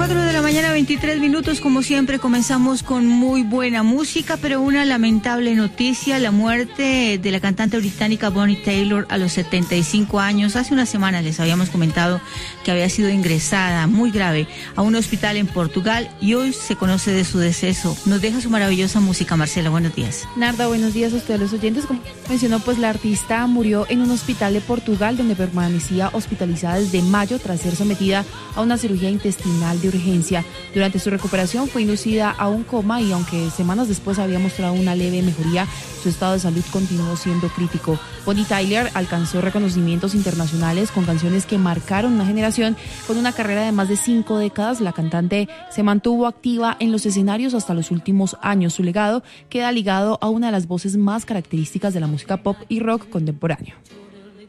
4 de la mañana, 23 minutos. Como siempre, comenzamos con muy buena música, pero una lamentable noticia: la muerte de la cantante británica Bonnie Tyler a los 75 años. Hace unas semanas les habíamos comentado que había sido ingresada muy grave a un hospital en Portugal y hoy se conoce de su deceso. Nos deja su maravillosa música. Marcela, buenos días. Narda, buenos días a ustedes los oyentes. Como mencionó, pues la artista murió en un hospital de Portugal donde permanecía hospitalizada desde mayo tras ser sometida a una cirugía intestinal de urgencia. Durante su recuperación fue inducida a un coma y aunque semanas después había mostrado una leve mejoría, su estado de salud continuó siendo crítico. Bonnie Tyler alcanzó reconocimientos internacionales con canciones que marcaron una generación. Con una carrera de más de 5 décadas, la cantante se mantuvo activa en los escenarios hasta los últimos años. Su legado queda ligado a una de las voces más características de la música pop y rock contemporáneo.